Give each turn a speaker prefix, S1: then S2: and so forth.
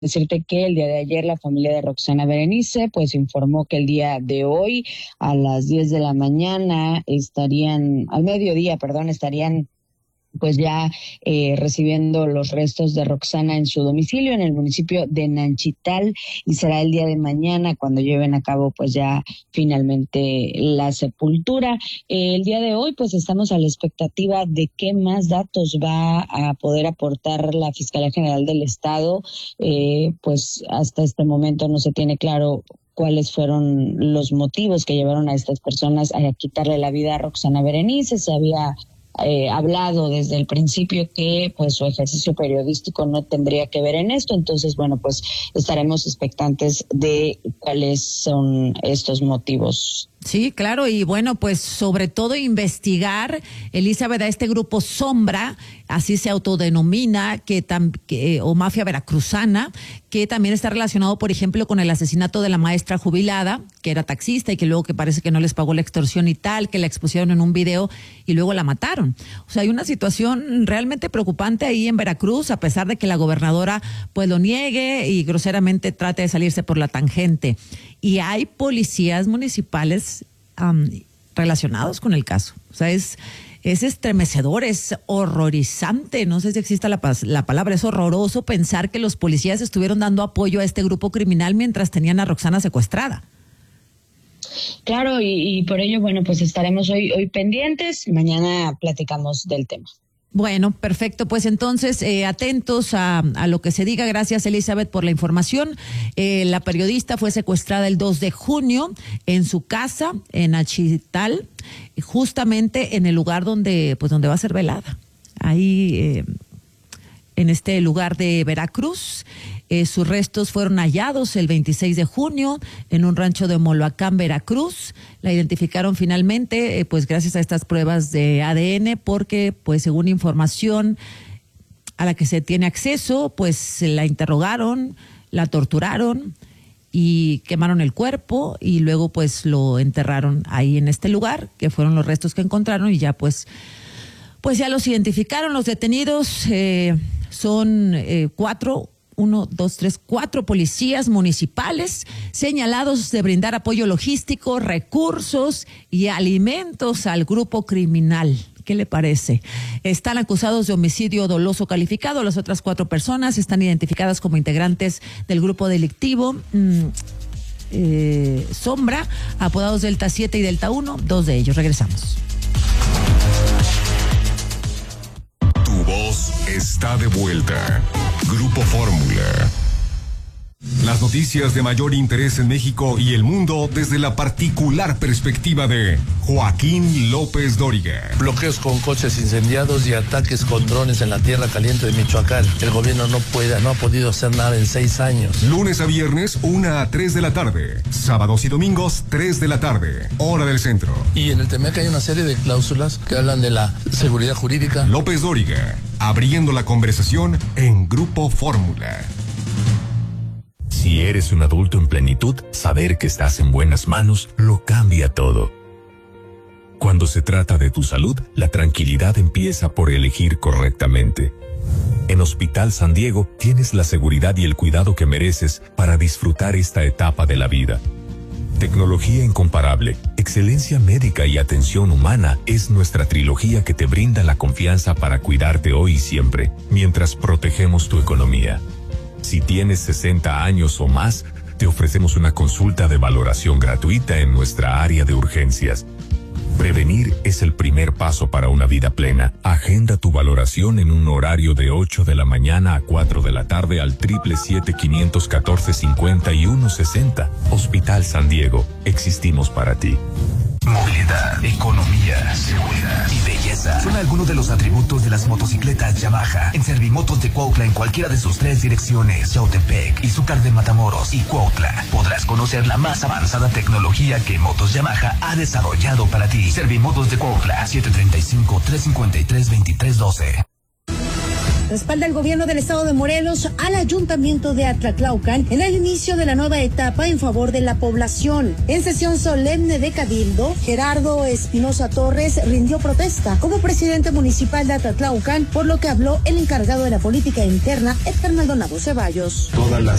S1: decirte que el día de ayer la familia de Roxana Berenice pues informó que el día de hoy a las 10 de la mañana al mediodía, estarían pues ya recibiendo los restos de Roxana en su domicilio en el municipio de Nanchital, y será el día de mañana cuando lleven a cabo pues ya finalmente la sepultura. El día de hoy pues estamos a la expectativa de qué más datos va a poder aportar la Fiscalía General del Estado. Pues hasta este momento no se tiene claro cuáles fueron los motivos que llevaron a estas personas a quitarle la vida a Roxana Berenice. Se había hablado desde el principio que pues su ejercicio periodístico no tendría que ver en esto, entonces pues estaremos expectantes de cuáles son estos motivos.
S2: Sí, claro, y pues sobre todo investigar, Elizabeth, a este grupo Sombra, así se autodenomina, o mafia veracruzana, que también está relacionado, por ejemplo, con el asesinato de la maestra jubilada, que era taxista y que luego que parece que no les pagó la extorsión y tal, que la expusieron en un video y luego la mataron. O sea, hay una situación realmente preocupante ahí en Veracruz, a pesar de que la gobernadora pues lo niegue y groseramente trate de salirse por la tangente. Y hay policías municipales relacionados con el caso. O sea, es estremecedor, es horrorizante, no sé si exista la palabra, es horroroso pensar que los policías estuvieron dando apoyo a este grupo criminal mientras tenían a Roxana secuestrada.
S1: Claro, y por ello, pues estaremos hoy pendientes, mañana platicamos del tema.
S2: Bueno, perfecto. Pues entonces, atentos a lo que se diga. Gracias, Elizabeth, por la información. La periodista fue secuestrada el 2 de junio en su casa, en Achital, justamente en el lugar donde va a ser velada. Ahí, en este lugar de Veracruz. Sus restos fueron hallados el 26 de junio en un rancho de Moloacán, Veracruz. La identificaron finalmente, pues gracias a estas pruebas de ADN, porque pues según información a la que se tiene acceso, pues la interrogaron, la torturaron y quemaron el cuerpo y luego pues lo enterraron ahí en este lugar, que fueron los restos que encontraron, y ya pues ya los identificaron. Los detenidos son cuatro policías municipales señalados de brindar apoyo logístico, recursos y alimentos al grupo criminal. ¿Qué le parece? Están acusados de homicidio doloso calificado. Las otras 4 personas están identificadas como integrantes del grupo delictivo Sombra, apodados Delta 7 y Delta 1, 2 de ellos. Regresamos.
S3: Tu voz está de vuelta. Grupo Fórmula. Las noticias de mayor interés en México y el mundo desde la particular perspectiva de Joaquín López Dóriga.
S4: Bloqueos con coches incendiados y ataques con drones en la tierra caliente de Michoacán. El gobierno no ha podido hacer nada en 6 años.
S3: Lunes a viernes, 1 a 3 de la tarde. Sábados y domingos, 3 de la tarde. Hora del centro.
S4: Y en el TEMEC hay una serie de cláusulas que hablan de la seguridad jurídica.
S3: López Dóriga, abriendo la conversación en Grupo Fórmula.
S5: Si eres un adulto en plenitud, saber que estás en buenas manos lo cambia todo. Cuando se trata de tu salud, la tranquilidad empieza por elegir correctamente. En Hospital San Diego tienes la seguridad y el cuidado que mereces para disfrutar esta etapa de la vida. Tecnología incomparable, excelencia médica y atención humana es nuestra trilogía que te brinda la confianza para cuidarte hoy y siempre, mientras protegemos tu economía. Si tienes 60 años o más, te ofrecemos una consulta de valoración gratuita en nuestra área de urgencias. Prevenir es el primer paso para una vida plena. Agenda tu valoración en un horario de 8 de la mañana a 4 de la tarde al 777-514-5160. Hospital San Diego, existimos para ti.
S6: Movilidad, economía, seguridad y belleza son algunos de los atributos de las motocicletas Yamaha. En Servimotos de Cuautla, en cualquiera de sus 3 direcciones, Yautepec, Izúcar de Matamoros y Cuautla, podrás conocer la más avanzada tecnología que Motos Yamaha ha desarrollado para ti. Servimotos de Cuautla, 735-353-2312.
S7: respalda el gobierno del estado de Morelos al ayuntamiento de Atlatlaucan en el inicio de la nueva etapa en favor de la población. En sesión solemne de Cabildo, Gerardo Espinosa Torres rindió protesta como presidente municipal de Atlatlaucan, por lo que habló el encargado de la política interna, Edgar Maldonado Ceballos.
S8: Todas las